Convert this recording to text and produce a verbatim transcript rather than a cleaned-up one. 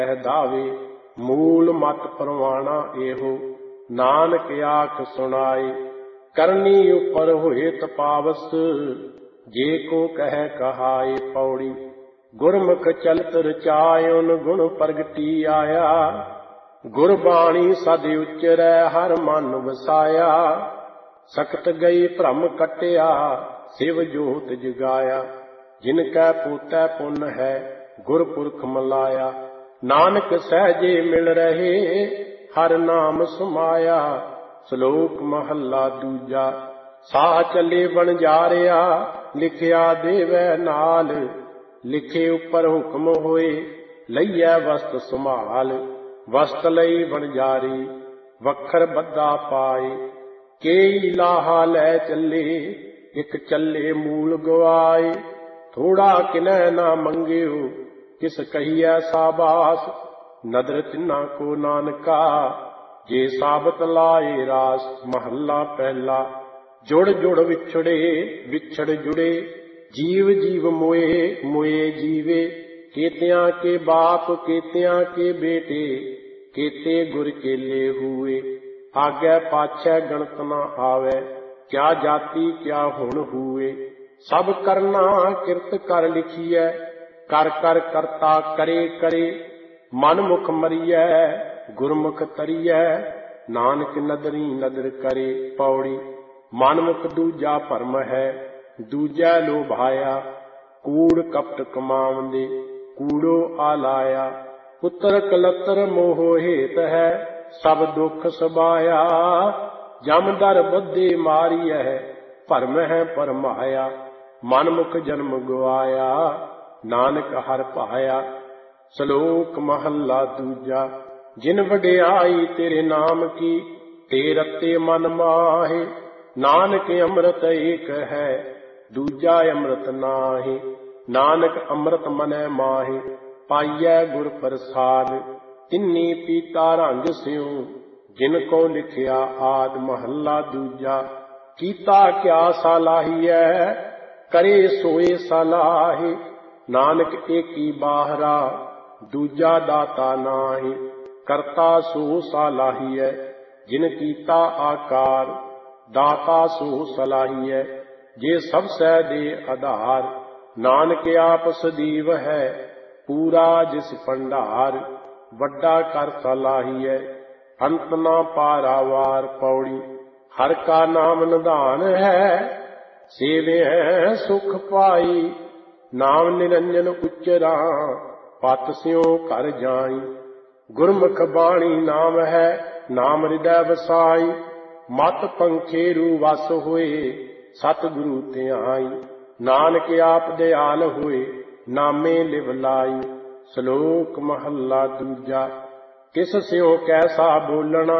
दावे। मूल मत परवाना एहो नानक आख सुनाए। करनी उपर होए तपावस जे को कह कहाए। पौड़ी गुरमुख चलत रचायन गुण प्रगटी आया। गुरबाणी सद उचरै हर मन वसाया। सकत गई भ्रम कटिया शिव जोत जगाया। जिनकै पोतै पुन है गुरपुरख मलाया। नानक सहजे मिल रहे हर नाम समाया। श्लोक महला दूजा। साह चले बनजारिया लिखिया देवै नाल। लिखे उपर हुक्म होए लईयै वस्त संभाल। वस्त लई बनजारी वखर बद्धा पाए। केई लाहा लै चले इक चले मूल गवाए। थोड़ा किनै ना मंगियो किस कहिए साबास। नदर तिन्ना को नानका जे साबत लाए रास। महला पहला। जुड़ जुड़ विछड़े विछड़ जुड़े जीव जीव मोए मोए जीवे। केतियां के बाप केतियां के बेटे केते गुर केले हुए। आगे पाछै गणत न आवे क्या जाति क्या हुण हुए। सब करना किरत कर लिखिए कर कर करता करे करे। मन मुख मरिए गुरमुख तरिए नानक नदरी नदर करे। पौड़ी मन मुख दूजा भरम है दूजा लोभाया। कूड़ कपट कमावंदे कूड़ो आलाया। पुत्र कलतर मोह हेत है सब दुख सबाया। जम दर बद्धे मारिय भरम है परमाया। मन मुख जन्म गवाया नानक हर पाया। श्लोक महला दूजा। जिन वडियाई तेरे नाम की ते रते मन माहे। नानक अमृत एक है दूजा अमृत नाहि। नानक अमृत मनै माहे पाइयै गुर प्रसाद। तिन्नी पीता रंग स्यों जिनको लिखिया आद। महला दूजा। कीता क्या सालाहियै करे सोए सलाहे। नानक एकी बाहरा दूजा दाता नाहि। करता सो सलाहियै जिन कीता आकार। दाता सो सलाहियै जे सब सै दे आधार। नानक आप सदीव है पूरा जिस भंडार। वड्डा कर सलाहियै अंत ना पारावार। पौड़ी हर का नाम निधान है सेवे है सुख पाई। नाम निरंजन उच्चरा पत स्यों कर जाई। गुरमुख बाणी नाम है नाम हृदय वसाई। मत पंखेरु वस होए सतगुरु ध्याई। नानक आप दयाल होए नामे लिव लाई। श्लोक महला दूजा। किस स्यों कैसा बोलना